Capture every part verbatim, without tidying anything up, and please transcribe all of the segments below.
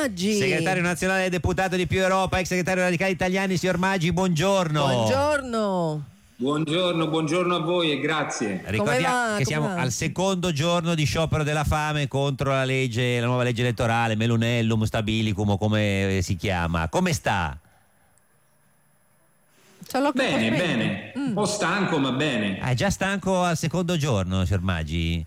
Maggi. Segretario nazionale deputato di Più Europa, ex segretario radicali italiani, signor Maggi, buongiorno. Buongiorno. Buongiorno, buongiorno a voi e grazie. Ricordiamo va? che Come siamo va? al secondo giorno di sciopero della fame contro la legge, la nuova legge elettorale, Melunellum, Stabilicum o come si chiama. Come sta? C'ho l'occhio Bene, corrente. bene. Mm. Un po' stanco, ma bene. Ah, è già stanco al secondo giorno, signor Maggi?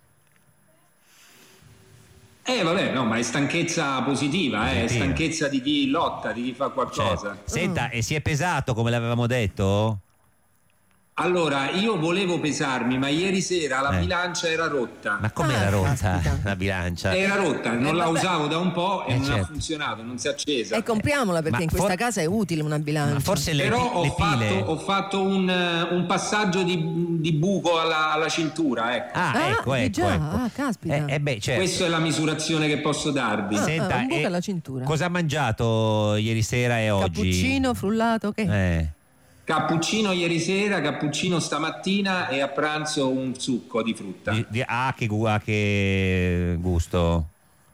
Eh, vabbè, no, ma è stanchezza positiva, eh, è Positiva. stanchezza di chi lotta, di chi fa qualcosa. Certo. Senta, e si è pesato come l'avevamo detto? Allora, io volevo pesarmi, ma ieri sera la Eh. bilancia era rotta. Ma com'era Ah, rotta caspita. la bilancia? Era rotta, non Eh, la vabbè. usavo da un po' e Eh, non ha certo. funzionato, non si è accesa. E compriamola perché Ma in questa for- casa è utile una bilancia. Ma forse le, Però le ho pile... fatto, ho fatto un, eh, un passaggio di, di buco alla, alla cintura, ecco. Ah, Ah, ecco, eh ecco, già, ecco. ah, caspita. Eh, eh beh, certo. Questa è la misurazione che posso darvi. Ah, Senta, un buco e alla cintura. cosa ha mangiato ieri sera e oggi? Cappuccino, frullato, che? Eh. Cappuccino ieri sera, cappuccino stamattina e a pranzo un succo di frutta. Di- di- ah, che, gu- ah, che gusto?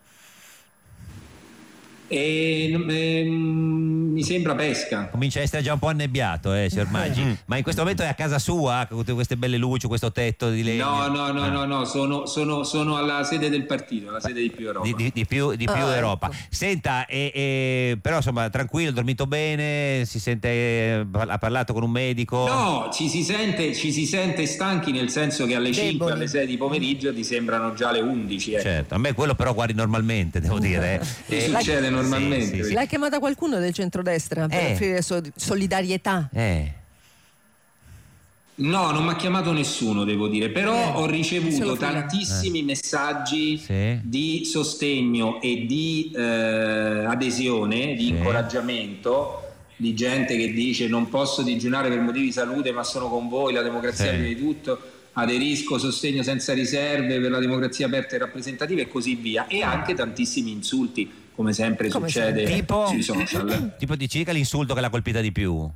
E ehm, mi sembra pesca. Comincia a essere già un po' annebbiato, eh, signor Maggi. Ma in questo momento è a casa sua, con tutte queste belle luci, questo tetto di legno? No, no, no, Ah. no, no, sono, sono, sono alla sede del partito, alla sede di Più Europa. Di, di- di più, di più Ah, Europa. ecco. Senta, e, e- però insomma, tranquillo, ha dormito bene, si sente, eh, ha parlato con un medico? No, ci si, sente, ci si sente stanchi nel senso che alle Deboli. cinque, alle sei di pomeriggio ti sembrano già le undici. Eh. Certo, a me quello però guardi normalmente, devo dire. Che Eh, succede normalmente? sì, sì, sì. L'ha chiamata qualcuno del centrodestra per Eh. offrire so- solidarietà? Eh. No, non mi ha chiamato nessuno, devo dire, però Eh, ho se ricevuto lo frega. tantissimi messaggi Sì. di sostegno e di eh, adesione, di Sì. incoraggiamento, di gente che dice non posso digiunare per motivi di salute ma sono con voi, la democrazia Sì. prima di tutto, aderisco, sostegno senza riserve per la democrazia aperta e rappresentativa e così via, e anche tantissimi insulti, come sempre Come succede sempre. Tipo? sui social. Tipo dici dica l'insulto che l'ha colpita di più.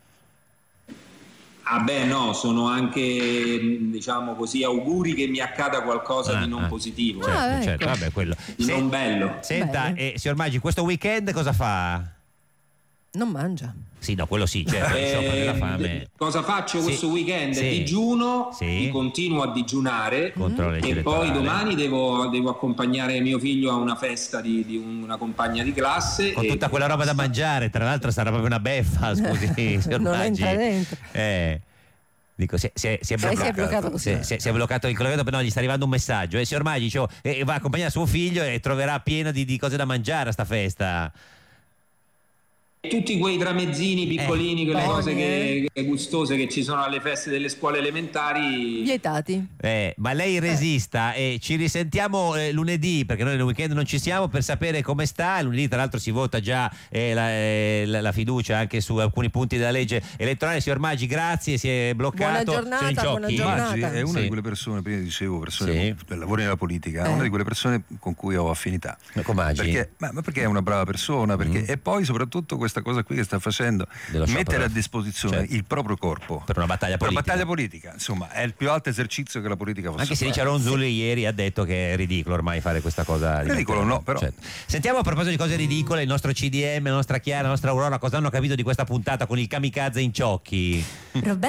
Ah beh no, sono anche diciamo così auguri che mi accada qualcosa Ah, di non ah. positivo, Certo, Ah, ecco. certo, vabbè, quello. di Se- non bello. Senta, Bene. eh, signor Maggi, questo weekend cosa fa? Non mangia. Sì, no, quello sì, certo, Eh, insomma, della fame. cosa faccio Sì, questo weekend? sì, Digiuno, sì. continuo a digiunare Contro la legge e poi elettorale. domani devo, devo accompagnare mio figlio a una festa di, di una compagna di classe. Con e- tutta quella roba da mangiare, tra l'altro sarà proprio una beffa, scusi, signor Non Maggi. entra dentro. Eh, dico, si è, si è, si è Lei si è bloccato, bloccato così. si è, si è- si è bloccato il collegamento, però gli sta arrivando un messaggio. Eh, signor Maggi, dicevo, eh, va a accompagnare suo figlio e troverà pieno di, di cose da mangiare a sta festa. tutti quei tramezzini piccolini, quelle buoni, cose che, eh. che gustose che ci sono alle feste delle scuole elementari. Vietati. Eh, ma lei resista e ci risentiamo eh, lunedì, perché noi nel weekend non ci siamo, per sapere come sta. Lunedì tra l'altro si vota già eh, la, eh, la- la fiducia anche su alcuni punti della legge elettorale. Signor Maggi, grazie, si è bloccato. Buona giornata, Signor buona Ciocchi. giornata. Maggi è una Sì. di quelle persone, prima dicevo, persone Sì. che lavori nella politica, è Eh. una di quelle persone con cui ho affinità. Ma come Maggi? Perché, ma, ma perché è una brava persona, perché, e poi soprattutto questa cosa qui che sta facendo, Dello sciopero. mettere a disposizione Certo. il proprio corpo Per una battaglia per una politica. battaglia politica, insomma, è il più alto esercizio che la politica possa Anche se dice fare. Ronzulli ieri ha detto che è ridicolo ormai fare questa cosa. di Ridicolo mettere- no, però. Certo. Sentiamo a proposito di cose ridicole il nostro C D M, la nostra Chiara, la nostra Aurora, cosa hanno capito di questa puntata con il kamikaze in ciocchi. Roberto